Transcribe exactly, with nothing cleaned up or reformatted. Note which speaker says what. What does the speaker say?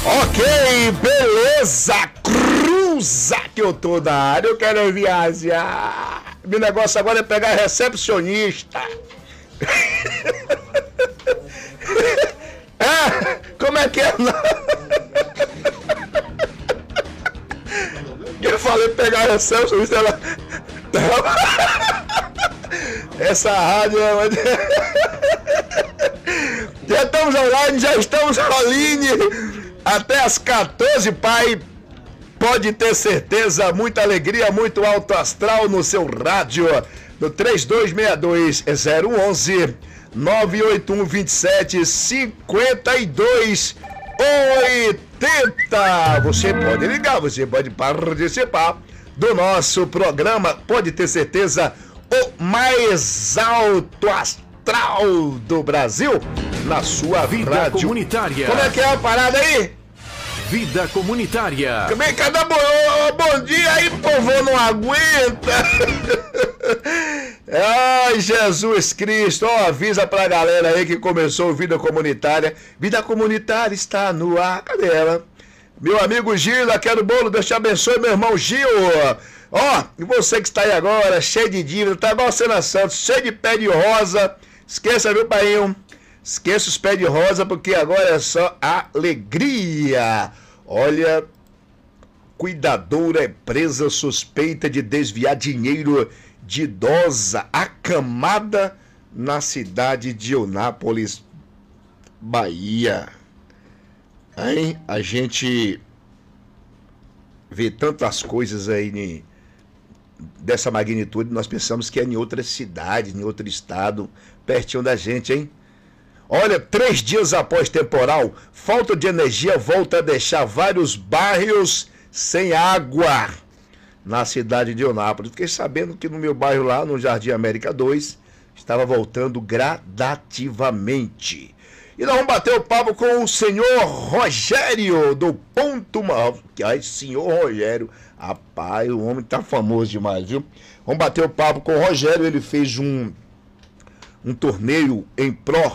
Speaker 1: Ok, beleza, cruza que eu tô na área, eu quero viajar. Meu negócio agora é pegar recepcionista. Ah, como é que é? Eu falei pegar recepcionista, ela... Essa rádio é... Já estamos online, já estamos online até as quatorze, pai. Pode ter certeza, muita alegria, muito alto astral no seu rádio, no três dois seis dois zero um um, nove oito um dois sete cinco dois oito zero. Você pode ligar, você pode participar do nosso programa, pode ter certeza, o mais alto astral do Brasil, na sua
Speaker 2: Vida
Speaker 1: rádio
Speaker 2: Comunitária.
Speaker 1: Como é que é a parada aí?
Speaker 2: Vida Comunitária.
Speaker 1: Como é que dá bom, bom dia aí, povo, não aguenta. Ai, Jesus Cristo, ó, avisa pra galera aí que começou o Vida Comunitária. Vida Comunitária está no ar, cadê ela? Meu amigo Gil, quero bolo, Deus te abençoe, meu irmão Gil. Ó, e você que está aí agora, cheio de dívida, tá igual a Cena Santos, cheio de pé de rosa. Esqueça, viu, painho? Esqueça os pés de rosa, porque agora é só alegria. Olha, cuidadora é presa suspeita de desviar dinheiro de idosa acamada na cidade de Eunápolis, Bahia. Hein? A gente vê tantas coisas aí dessa magnitude, nós pensamos que é em outra cidade, em outro estado, pertinho da gente, hein? Olha, três dias após temporal, falta de energia volta a deixar vários bairros sem água na cidade de Eunápolis. Fiquei sabendo que no meu bairro lá, no Jardim América dois, estava voltando gradativamente. E nós vamos bater o papo com o senhor Rogério, do Ponto Mal. Ai, senhor Rogério, rapaz, o homem tá famoso demais, viu? Vamos bater o papo com o Rogério, ele fez um, um torneio em pró